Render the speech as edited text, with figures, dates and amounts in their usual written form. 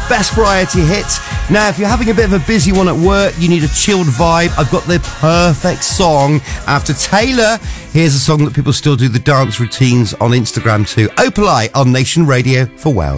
best variety hits. Now, if you're having a bit of a busy one at work, you need a chilled vibe, I've got the perfect song. After Taylor, here's a song that people still do the dance routines on Instagram to. Opalite on Nation Radio for Wales.